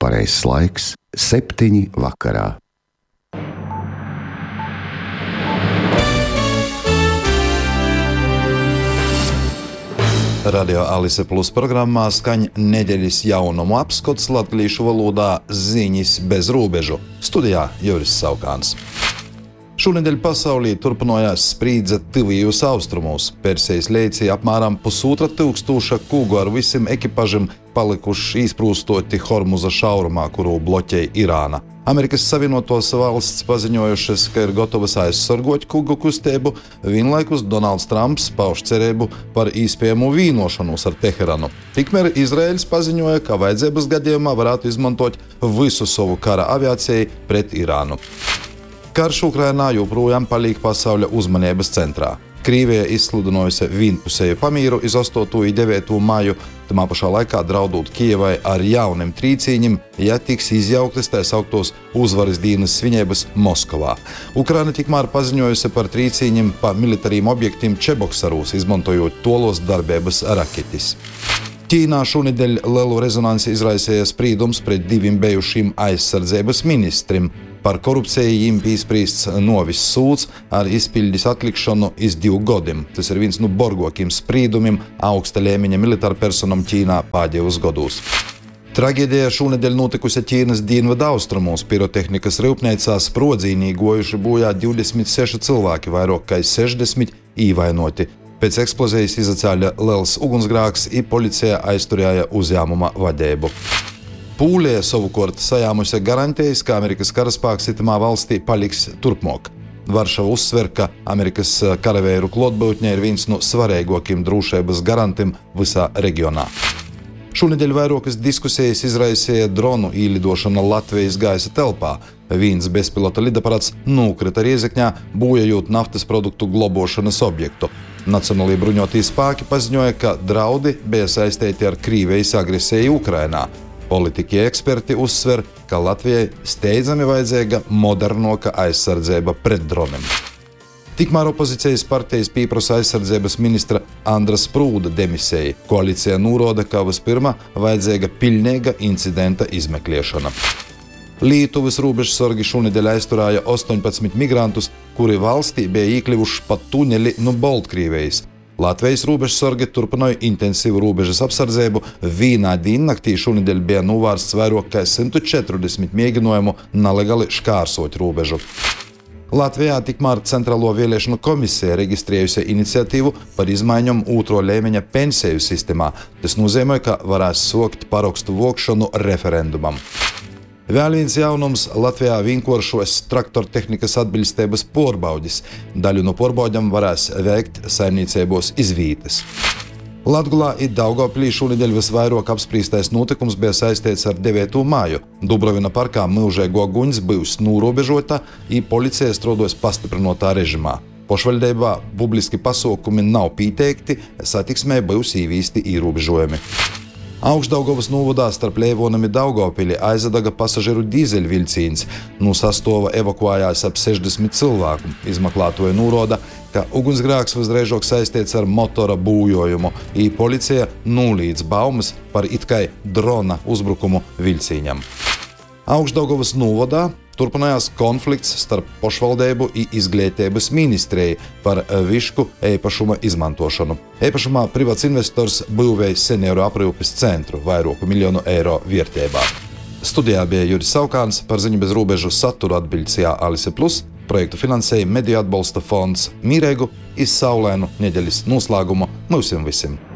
pareizs laiks 7 vakarā. Radio Alise Plus programmā skaņ nedēļas jaunumu apskats latviešu valodā ziņas bez robežu. Studijā Juris Saukāns. Šonedēļ pasaulī turpinājās sprīdze tuvajos austrumos. Persijas līcī apmēram 1500 kuģu ar visiem ekipažiem palikuši izprūstoti Hormuza šaurumā, kuru bloķēja Irāna. Amerikas Savienotās valsts paziņojušas, ka ir gatavas aizsargot kuģu kustību, vienlaikus Donalds Trumps pauž cerību par iespējamu vienošanos ar Teheranu. Tikmēr Izraēļs paziņoja, ka vajadzības gadījumā varētu izmantot visu savu kara aviāciju pret Irānu. Karš Ukrainā joprojām paliek pasaules uzmanības centrā. Krievija izsludinājusi vienpusēju pamīru iz 8. un 9. māju, tamā pašā laikā draudot Kijevai ar jauniem trīcīņiem, ja tiks izjauktas tā sauktos uzvaras dienas svinības Moskavā. Ukraina tikmēr paziņojusi par trīcīņiem pa militāriem objektiem Čeboksaros, izmantojot tolos darbības raketis. Ķīnā šonedēļ lielu rezonansi izraisīja sprīdums pret 2 bijušiem aizsardzības ministriem. Par korupciju viņiem piespriests novis sūds ar izpildes atlikšanu iz 2 gadiem. Tas ir viens no borgākajiem sprīdumiem augsta līmeņa militārpersonam Ķīnā pēdējos gados. Tragēdija šonedēļ notikusi Ķīnas dienvidu austrumos. Pirotehnikas rūpnīcā sprodzīnī gojuši bojā 26 cilvēki, vairāk kā 60 īvainoti. Pēc eksplozijas izacēla liels ugunsgrēks, un policija aizturēja uzņēmuma vadību. Pūlija savukārt sajāmusi garantijas, ka Amerikas karaspēks itamā valstī paliks turpmāk. Varšava uzsver, ka Amerikas karavēru klātbūtne ir viens no svarīgākajiem drošības garantiem visā reģionā. Šonedēļ vairākas diskusijas izraisīja dronu īlidošana Latvijas gaisa telpā. Viens bezpilota lidaparāts nokrita Riezekņā, bojājot naftas produktu globošanas objektu. Nacionālajie bruņotie spēki paziņoja, ka draudi bija saistīti ar Krievijas agresiju Ukrainā. Politiķi eksperti uzsver, ka Latvijai steidzami vajadzīga modernāka aizsardzība pret droniem. Tikmēr opozīcijas partijas pieprasa aizsardzības ministra Andra Sprūda demisiju. Koalīcija norāda, ka vispirms vajadzīga pilnīga incidenta izmeklēšana. Lietuvas robežsargi šonedēļ aizturēja 18 migrantus, kuri valstī bija iekļuvuši pa tuneli no Baltkrievijas. Latvijas robežsargi turpināja intensīvu robežas apsardzību. Vienā diennaktī šonedēļ bija novērsts vairāk kā 140 mēģinājumu nelegāli šķērsot robežu. Latvijā tikmēr Centrālo vēlēšanu komisija reģistrējusi iniciatīvu par izmaiņām 2. līmeņa pensiju sistēmā. Tas nozīmē, ka varēs sākt parakstu vākšanu referendumam. Vēl viens jaunums – Latvijā vienkāršos traktortehnikas atbilstības pārbaudes. Daļu no pārbaudēm varēs veikt saimniecībos iz vietas. Latgolā un Daugavpilī šonedēļ visvairāk apspriestais notikums bija saistīts ar 9. māju. Dubrovina parkā milžīgo guņs būs norobežota, un policija strādās pastiprinātā režimā. Pašvaldībā publiski pasākumi nav pieteikti, satiksmē būs ieviesti ierobežojumi. Augšdaugavas novadā starp Leivonam un Daugavpili aizadaga pasažieru dīzeļvilciens. No sastāva evakuējās ap 60 cilvēku. Izmeklētāji norāda, ka ugunsgrēks visdrīzāk saistīts ar motora būjojumu, un policija noliedz baumas par it kā drona uzbrukumu vilcienam. Augšdaugavas novadā turpinājās konflikts starp pašvaldību un izglītības ministriju par višku īpašuma izmantošanu. Īpašumā privāts investors būvēja senioru aprūpes centru vairāku miljonu eiro vērtībā. Studijā bija Juris Saukāns, par ziņu bez robežu saturu atbildīja Alise Plus, projektu finansēja Mediju atbalsta fonds Mīreigu, iz saulēnu nedēļas noslēgumu mums visiem.